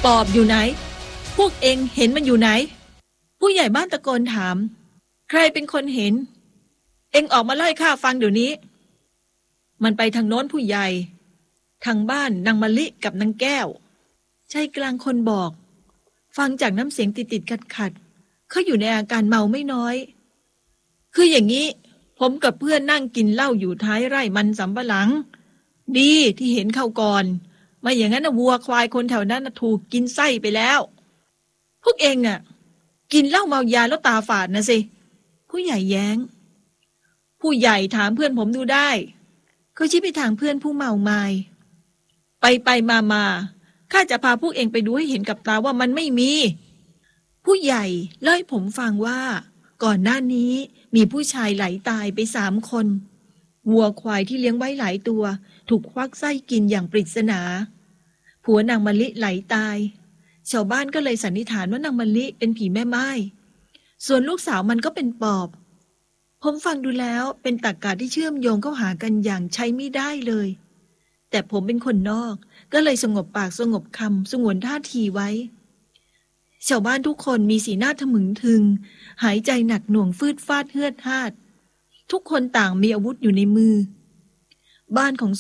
ปอบอยู่ไหนพวกเองเห็นมันอยู่ไหนผู้ใหญ่บ้านตะโกนถามใครเป็นคนเห็นเองออกมาไล่ข้าฟังเดี๋ยวนี้มันไปทางโน้นผู้ใหญ่ทางบ้านนางมะลิกับนางแก้วชายกลางคนบอกฟังจากน้ำเสียงติดขัดเขาอยู่ในอาการเมาไม่น้อยคืออย่างนี้ผมกับเพื่อนนั่งกินเหล้าอยู่ท้ายไร่มันสำปะหลังดีที่เห็นเข้าก่อนไม่อย่างนั้นวัวควายคนแถวนั้นถูกกินไส้ไปแล้วพวกเองกินเหล้าเมายาแล้วตาฝาดนะสิผู้ใหญ่แย้งผู้ใหญ่ถามเพื่อนผมดูได้เขาชี้ไปทางเพื่อนผู้เมาไม้ไปมาข้าจะพาพวกเองไปดูให้เห็นกับตาว่ามันไม่มีผู้ใหญ่เล่าให้ผมฟังว่าก่อนหน้านี้มีผู้ชายไหลตายไป3 คนวัวควายที่เลี้ยงไว้หลายตัวถูกควักไส้กินอย่างปริศนาผัวนางมะลิไหลตายชาวบ้านก็เลยสันนิษฐานว่านางมะลิเป็นผีแม่ไม้ส่วนลูกสาวมันก็เป็นปอบผมฟังดูแล้วเป็นตรรกะที่เชื่อมโยงเข้าหากันอย่างใช้ไม่ได้เลยแต่ผมเป็นคนนอกก็เลยสงบปากสงบคำสงวนท่าทีไว้ชาวบ้านทุกคนมีสีหน้าทะมึงทึงหายใจหนักหน่วงฟืดฟาดเฮือดฮาดทุกคนต่างมีอาวุธอยู่ในมือบ้านของ